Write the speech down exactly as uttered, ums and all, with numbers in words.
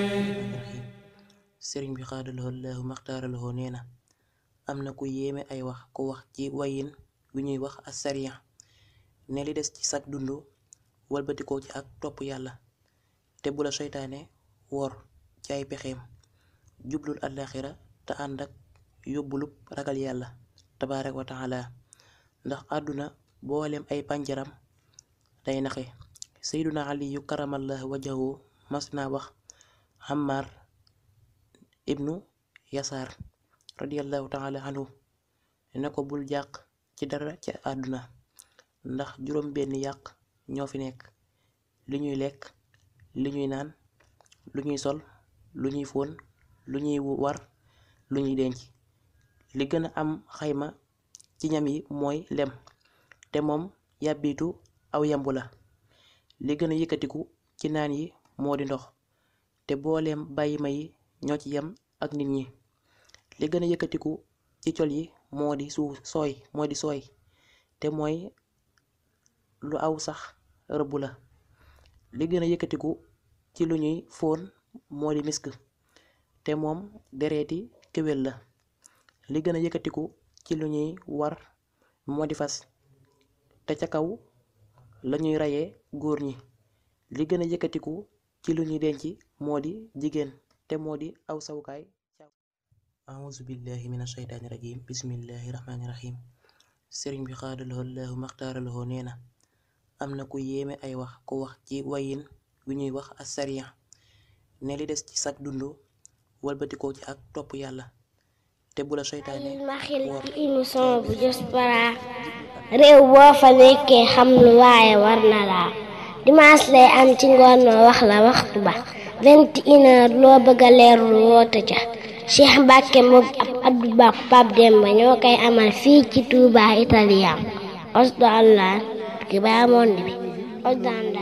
Bismillahirrahmanirrahim. Sëriñ bi xaadalahoo laahu maxtaaralahoo nee na am na ku yéeme ay wax ku wax ci wayin wi ñuy wax asariya ne li des ci sag dund walbatikoo ci ak topp yàlla te bu la seytaane wor ci ay pexeem jublul àllaaxira te ànd ak yóbbulub ragal yàlla tabaaraka wa taala ndax àdduna booleem ay pànjaram day naxe. Seyduna aliyu karamallahu wajahu mas naa wax Ammar ibnu Yasaar radiyallahu taala anhu ne ko bul jàq ci dara ci àdduna ndax juróom benn yàq ñoo fi nekk: li ñuy lekk, li ñuy naan, lu ñuy sol, lu ñuy fóon, lu ñuy war, lu ñuy denc. li gën a am xayma ci ñam yi mooy lem te moom yàbbitu aw yambu la. li gën a yëkkatiku ci naan yi moo di ndox te booleem bàyyi ma yi ñoo ci yem ak nit ñi. li gën a yëkkatiku ci col yi moo di suuf sooy moo di sooy te mooy lu aw sax rëbb la. li gën a yëkkatiku ci lu ñuy fóon moo di misk te moom dereeti kéwél la. li gën a yëkkatiku ci lu ñuy war moo di fas te ca kaw lañuy rayee góor ñi. li gën a yëkkatiku ci lu ñuy denc moo di jigéen te moo di aw sawukaay. auzu billahi mina shaytaani rajim bismillahi rahmaani rahim. sëriñ bi xaadalahoo laahu maxtaaralahoo nee na am na ku yéeme ay wax ku wax ci wayin wi ñuy wax asariya ne li des ci sag dund walbatikoo ci ak topp yàlla te bu la seytaane maxil ci émission bu Diaspora réew boo fa nekkee xam lu waaye war na laa dimanche lay am ci ngoon noo wax la waxtu ba vingt et une heures loo bëgg a leerlu woote ca Cheikh Mbacke moom ab Abdou Ba Pape Demba ñoo koy amal fii ci Touba Italien Osdo Allah ki ba monde bi Osdo